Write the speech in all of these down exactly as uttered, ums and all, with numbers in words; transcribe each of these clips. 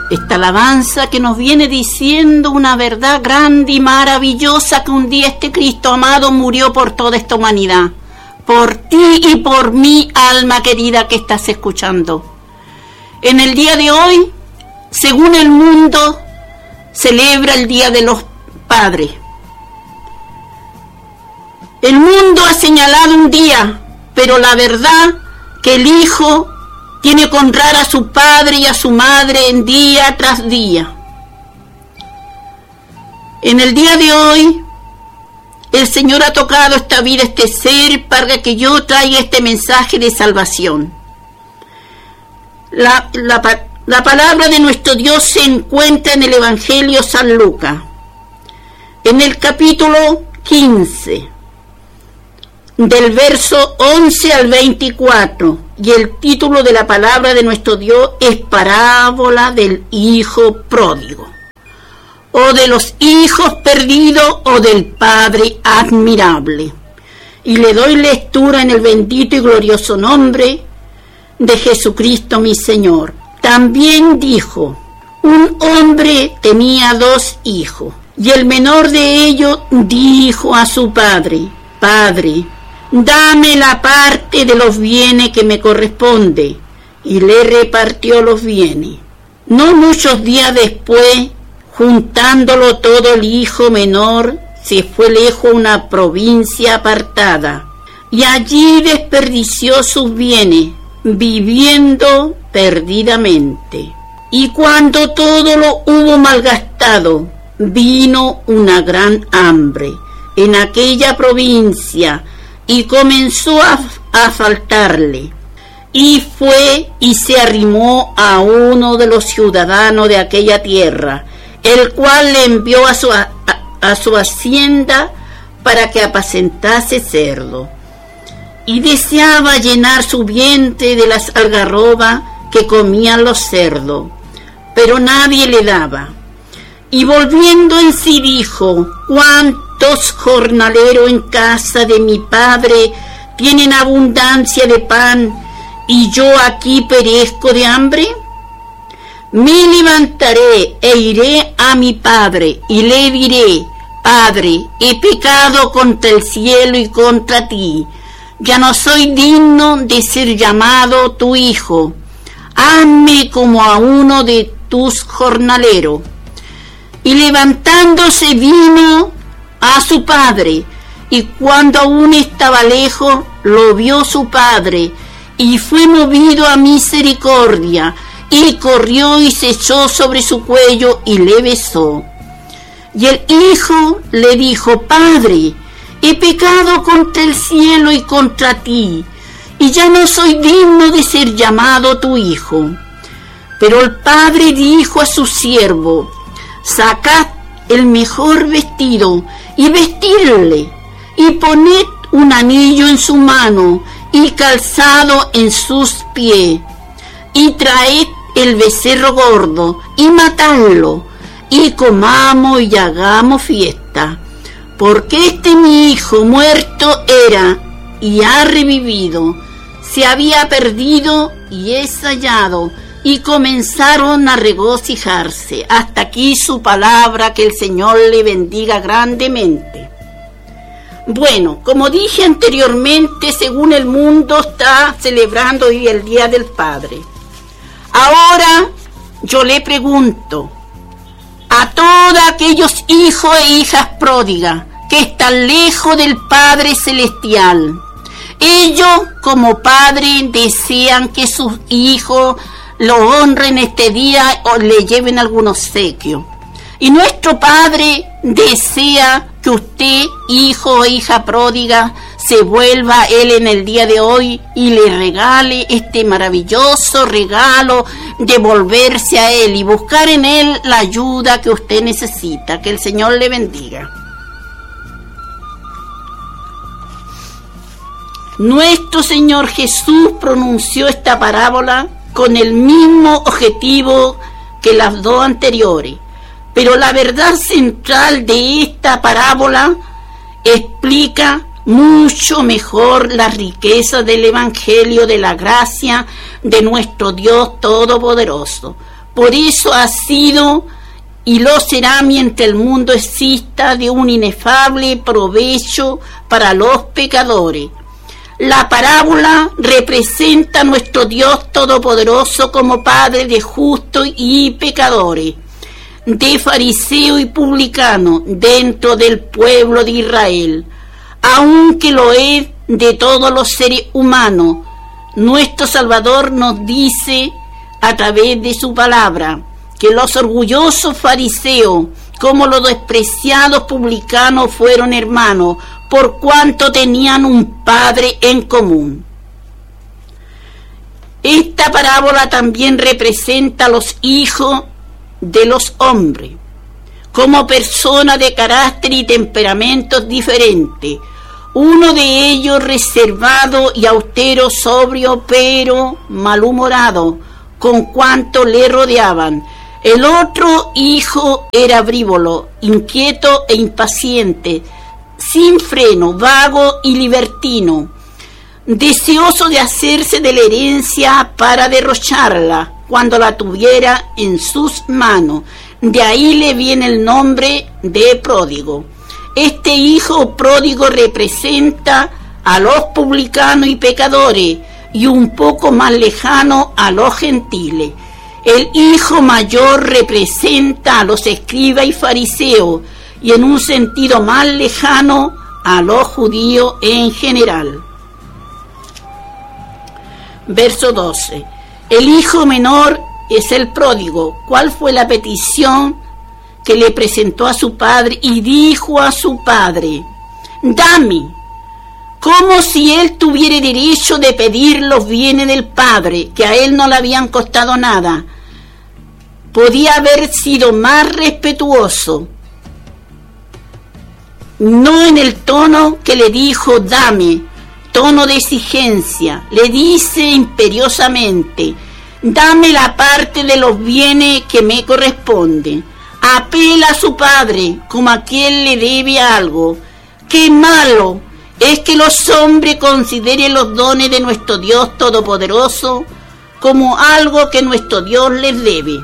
esta alabanza que nos viene diciendo una verdad grande y maravillosa, que un día este Cristo amado murió por toda esta humanidad, por ti y por mí, alma querida que estás escuchando. En el día de hoy, según el mundo, celebra el Día de los Padres. El mundo ha señalado un día, pero la verdad que el hijo tiene que honrar a su padre y a su madre en día tras día. En el día de hoy, el Señor ha tocado esta vida, este ser, para que yo traiga este mensaje de salvación. La, la, la palabra de nuestro Dios se encuentra en el Evangelio San Lucas, en el capítulo quince, del verso once al veinticuatro, y el título de la palabra de nuestro Dios es Parábola del Hijo Pródigo, o de los hijos perdidos, o del Padre admirable. Y le doy lectura en el bendito y glorioso nombre de Jesucristo mi Señor. También dijo: un hombre tenía dos hijos, y el menor de ellos dijo a su padre: Padre, dame la parte de los bienes que me corresponde, y le repartió los bienes. No muchos días después, juntándolo todo, el hijo menor se fue lejos a una provincia apartada, y allí desperdició sus bienes, viviendo perdidamente. Y cuando todo lo hubo malgastado, vino una gran hambre en aquella provincia, y comenzó a, a faltarle, y fue y se arrimó a uno de los ciudadanos de aquella tierra, el cual le envió a su, a, a su hacienda para que apacentase cerdo, y deseaba llenar su vientre de las algarrobas que comían los cerdos, pero nadie le daba. Y volviendo en sí dijo: ¿cuántos jornaleros en casa de mi padre tienen abundancia de pan, y yo aquí perezco de hambre? Me levantaré e iré a mi padre, y le diré: Padre, he pecado contra el cielo y contra ti, ya no soy digno de ser llamado tu hijo. Hazme como a uno de tus jornaleros. Y levantándose vino a su padre, y cuando aún estaba lejos, lo vio su padre, y fue movido a misericordia, y corrió y se echó sobre su cuello y le besó. Y el hijo le dijo: Padre, he pecado contra el cielo y contra ti, y ya no soy digno de ser llamado tu hijo. Pero el padre dijo a su siervo: Sacad el mejor vestido y vestidle, y poned un anillo en su mano y calzado en sus pies, y traed el becerro gordo y matadlo, y comamos y hagamos fiesta, porque este mi hijo muerto era y ha revivido, se había perdido y es hallado. Y comenzaron a regocijarse. Hasta aquí su palabra, que el Señor le bendiga grandemente. Bueno, como dije anteriormente, según el mundo está celebrando hoy el Día del Padre. Ahora yo le pregunto a todos aquellos hijos e hijas pródigas que están lejos del Padre Celestial. Ellos, como padres, desean que sus hijos lo honren este día o le lleven algún obsequio. Y nuestro Padre desea que usted, hijo o hija pródiga, se vuelva a Él en el día de hoy y le regale este maravilloso regalo de volverse a Él y buscar en Él la ayuda que usted necesita. Que el Señor le bendiga. Nuestro Señor Jesús pronunció esta parábola con el mismo objetivo que las dos anteriores, pero la verdad central de esta parábola explica mucho mejor la riqueza del Evangelio de la gracia de nuestro Dios Todopoderoso, Por eso ha sido y lo será mientras el mundo exista, de un inefable provecho para los pecadores. La parábola representa a nuestro Dios Todopoderoso como Padre de justos y pecadores, de fariseo y publicano dentro del pueblo de Israel, aunque lo es de todos los seres humanos. Nuestro Salvador nos dice a través de su palabra que los orgullosos fariseos como los despreciados publicanos fueron hermanos, por cuanto tenían un padre en común. Esta parábola también representa a los hijos de los hombres como personas de carácter y temperamentos diferentes. Uno de ellos reservado y austero, sobrio, pero malhumorado con cuanto le rodeaban. El otro hijo era frívolo, inquieto e impaciente, sin freno, vago y libertino, deseoso de hacerse de la herencia para derrocharla cuando la tuviera en sus manos. De ahí le viene el nombre de pródigo. Este hijo pródigo representa a los publicanos y pecadores, y un poco más lejano a los gentiles. El hijo mayor representa a los escribas y fariseos, y en un sentido más lejano a los judíos en general. Verso doce. El hijo menor es el pródigo. ¿Cuál fue la petición que le presentó a su padre? Y dijo a su padre: dame, como si él tuviera derecho de pedir los bienes del padre, que a él no le habían costado nada. Podía haber sido más respetuoso, no en el tono que le dijo dame, tono de exigencia. Le dice imperiosamente: dame la parte de los bienes que me corresponde. Apela a su padre como a quien le debe algo. ¡Qué malo es que los hombres consideren los dones de nuestro Dios Todopoderoso como algo que nuestro Dios les debe!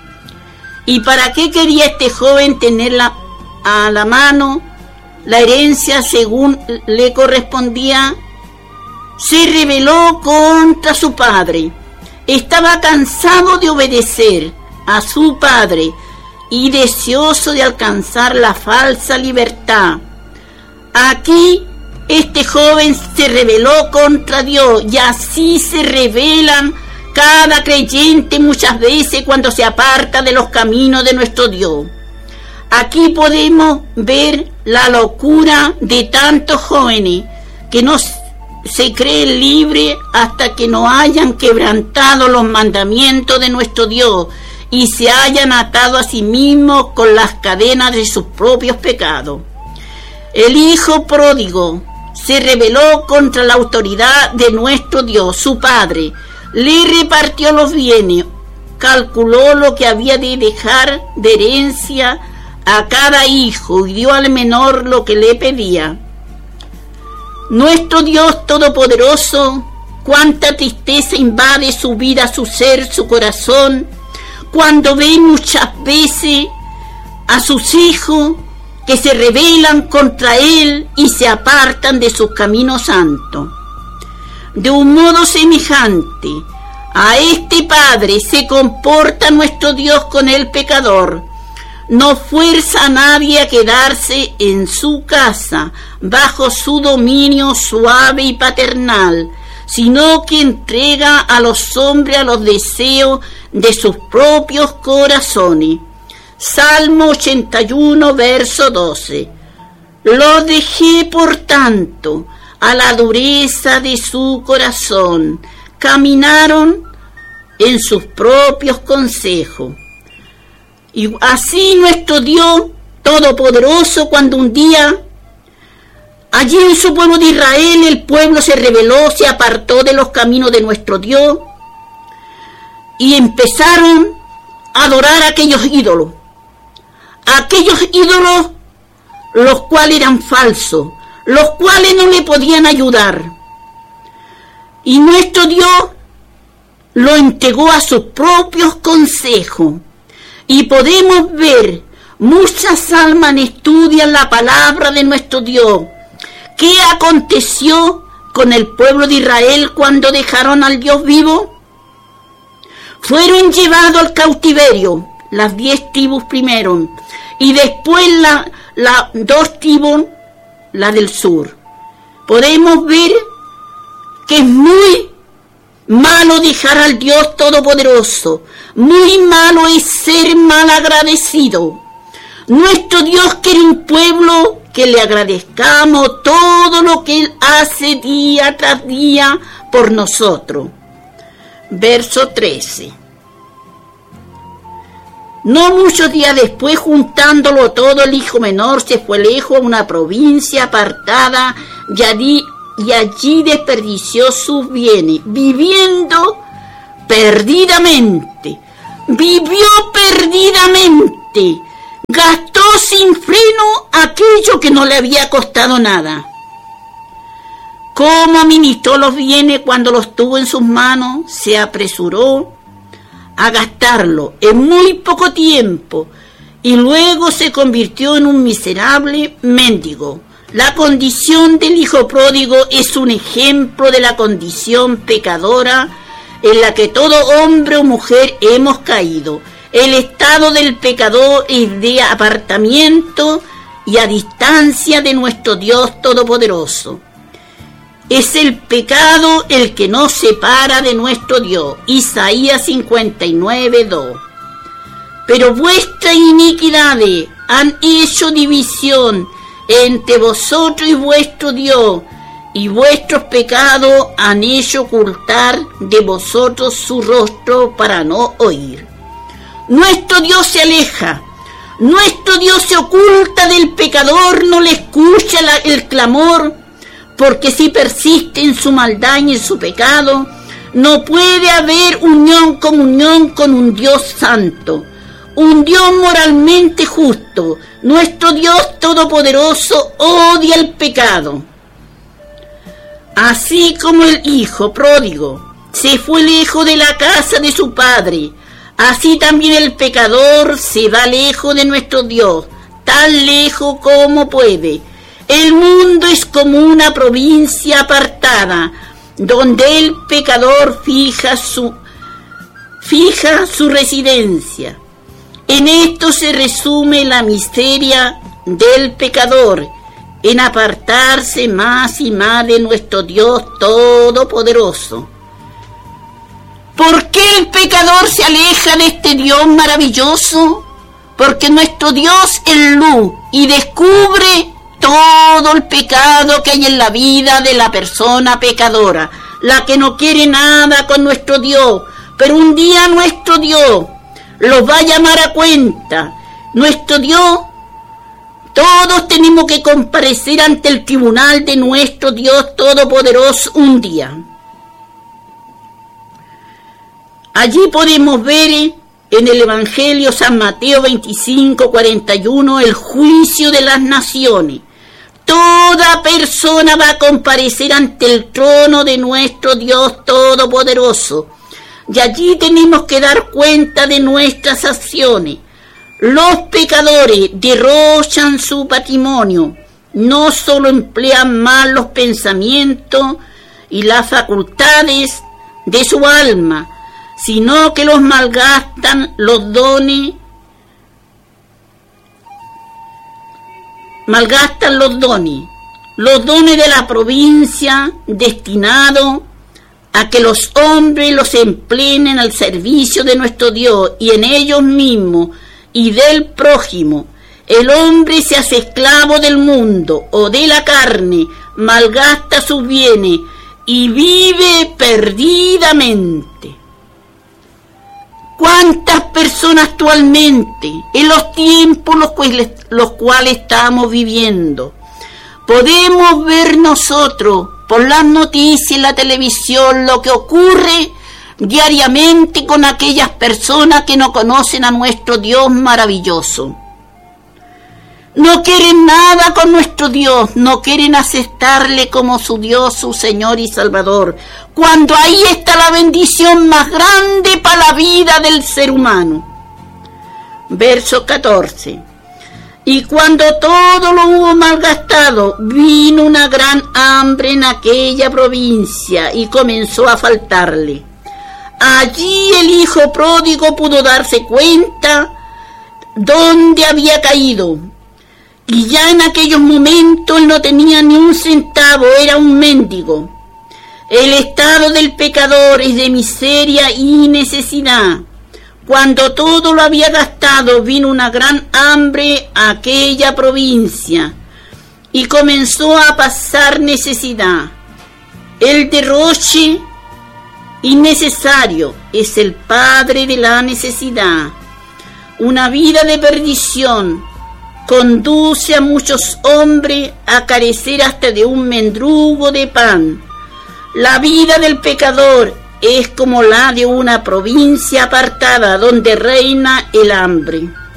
¿Y para qué quería este joven tener la, a la mano la herencia según le correspondía? Se rebeló contra su padre. Estaba cansado de obedecer a su padre y deseoso de alcanzar la falsa libertad. Aquí este joven se rebeló contra Dios, y así se rebelan cada creyente muchas veces cuando se aparta de los caminos de nuestro Dios. Aquí podemos ver la locura de tantos jóvenes que no se creen libres hasta que no hayan quebrantado los mandamientos de nuestro Dios y se hayan atado a sí mismos con las cadenas de sus propios pecados. El hijo pródigo se rebeló contra la autoridad de nuestro Dios, su padre. Le repartió los bienes, calculó lo que había de dejar de herencia a cada hijo y dio al menor lo que le pedía. Nuestro Dios Todopoderoso, cuánta tristeza invade su vida, su ser, su corazón, cuando ve muchas veces a sus hijos que se rebelan contra Él y se apartan de sus caminos santos. De un modo semejante a este Padre se comporta nuestro Dios con el pecador. No fuerza a nadie a quedarse en su casa bajo su dominio suave y paternal, sino que entrega a los hombres a los deseos de sus propios corazones. Salmo ochenta y uno, verso doce. Los dejé, por tanto, a la dureza de su corazón. Caminaron en sus propios consejos. Y así nuestro Dios Todopoderoso, cuando un día allí en su pueblo de Israel el pueblo se rebeló, se apartó de los caminos de nuestro Dios y empezaron a adorar a aquellos ídolos, aquellos ídolos los cuales eran falsos, los cuales no le podían ayudar. Y nuestro Dios lo entregó a sus propios consejos. Y podemos ver, muchas almas estudian la palabra de nuestro Dios. ¿Qué aconteció con el pueblo de Israel cuando dejaron al Dios vivo? Fueron llevados al cautiverio, las diez tribus primero, y después las la, dos tribus, la del sur. Podemos ver que es muy malo dejar al Dios Todopoderoso. Muy malo es ser mal agradecido. Nuestro Dios quiere un pueblo que le agradezcamos todo lo que Él hace día tras día por nosotros. Verso trece. No muchos días después, juntándolo todo, el hijo menor se fue lejos a una provincia apartada y allí, y allí desperdició sus bienes, viviendo perdidamente. Vivió perdidamente. Gastó sin freno aquello que no le había costado nada. ¿Cómo administró los bienes cuando los tuvo en sus manos? Se apresuró a gastarlo en muy poco tiempo y luego se convirtió en un miserable mendigo. La condición del hijo pródigo es un ejemplo de la condición pecadora en la que todo hombre o mujer hemos caído. El estado del pecador es de apartamiento y a distancia de nuestro Dios Todopoderoso. Es el pecado el que nos separa de nuestro Dios. Isaías cincuenta y nueve, dos. Pero vuestras iniquidades han hecho división entre vosotros y vuestro Dios, y vuestros pecados han hecho ocultar de vosotros su rostro para no oír. Nuestro Dios se aleja, nuestro Dios se oculta del pecador, no le escucha la, el clamor, porque si persiste en su maldad y en su pecado, no puede haber unión, comunión con un Dios santo, un Dios moralmente justo. Nuestro Dios Todopoderoso odia el pecado. Así como el hijo pródigo se fue lejos de la casa de su padre, así también el pecador se va lejos de nuestro Dios, tan lejos como puede. El mundo es como una provincia apartada, donde el pecador fija su, fija su residencia. En esto se resume la miseria del pecador, en apartarse más y más de nuestro Dios Todopoderoso. ¿Por qué el pecador se aleja de este Dios maravilloso? Porque nuestro Dios es luz y descubre todo el pecado que hay en la vida de la persona pecadora, la que no quiere nada con nuestro Dios, pero un día nuestro Dios los va a llamar a cuenta. Nuestro Dios, todos tenemos que comparecer ante el tribunal de nuestro Dios Todopoderoso un día. Allí podemos ver en el Evangelio San Mateo veinticinco, cuarenta y uno el juicio de las naciones. Toda persona va a comparecer ante el trono de nuestro Dios Todopoderoso. Y allí tenemos que dar cuenta de nuestras acciones. Los pecadores derrochan su patrimonio. No solo emplean mal los pensamientos y las facultades de su alma, sino que los malgastan los dones, malgastan los dones, los dones de la provincia destinados a que los hombres los empleen al servicio de nuestro Dios y en ellos mismos y del prójimo. El hombre se hace esclavo del mundo o de la carne, malgasta sus bienes y vive perdidamente. ¿Cuántas personas actualmente, en los tiempos los cuales, los cuales estamos viviendo, podemos ver nosotros por las noticias y la televisión lo que ocurre diariamente con aquellas personas que no conocen a nuestro Dios maravilloso? No quieren nada con nuestro Dios, no quieren aceptarle como su Dios, su Señor y Salvador, cuando ahí está la bendición más grande para la vida del ser humano. Verso catorce. Y cuando todo lo hubo malgastado, vino una gran hambre en aquella provincia y comenzó a faltarle. Allí el hijo pródigo pudo darse cuenta dónde había caído. Y ya en aquellos momentos él no tenía ni un centavo, era un mendigo. El estado del pecador es de miseria y necesidad. Cuando todo lo había gastado, vino una gran hambre a aquella provincia y comenzó a pasar necesidad. El derroche innecesario es el padre de la necesidad. Una vida de perdición conduce a muchos hombres a carecer hasta de un mendrugo de pan. La vida del pecador es como la de una provincia apartada donde reina el hambre.